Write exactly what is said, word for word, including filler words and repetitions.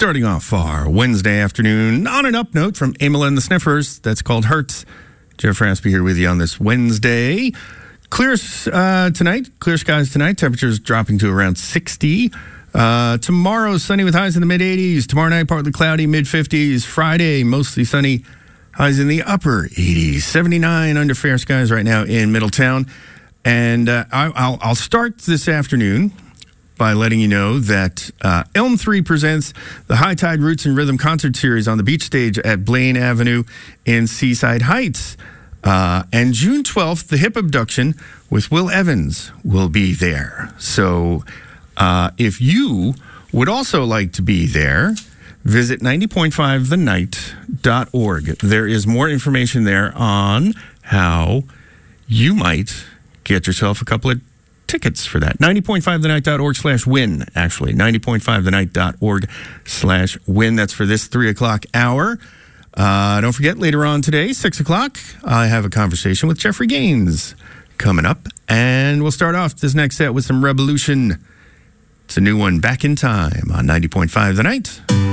starting off our Wednesday afternoon on an up note from Amyl and the Sniffers. That's called Hurts. Jeff Raspy here with you on this Wednesday. Clear uh, tonight, clear skies tonight. Temperatures dropping to around sixty. Uh, tomorrow, sunny with highs in the mid-eighties. Tomorrow night, partly cloudy, mid-fifties. Friday, mostly sunny, highs in the upper eighties. seventy-nine under fair skies right now in Middletown. And uh, I, I'll, I'll start this afternoon by letting you know that uh, Elm three presents the High Tide Roots and Rhythm Concert Series on the beach stage at Blaine Avenue in Seaside Heights. Uh, and June twelfth, the Hip Abduction with Will Evans will be there. So uh, if you would also like to be there, visit ninety point five the night dot org. There is more information there on how you might get yourself a couple of tickets for that. ninety point five the night dot org slash win, actually. ninety point five the night dot org slash win. That's for this three o'clock hour. Uh, don't forget, later on today, six o'clock, I have a conversation with Jeffrey Gaines coming up. And we'll start off this next set with some Revolution. It's a new one, Back in Time, on ninety point five The Night.